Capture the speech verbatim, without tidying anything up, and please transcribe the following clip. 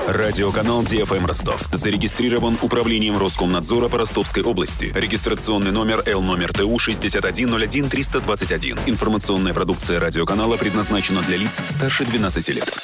Радиоканал Ди Эф Эм Ростов. Зарегистрирован управлением Роскомнадзора по Ростовской области. Регистрационный номер Л номер Т У шестьдесят один ноль один триста двадцать один. Информационная продукция радиоканала предназначена для лиц старше двенадцати лет.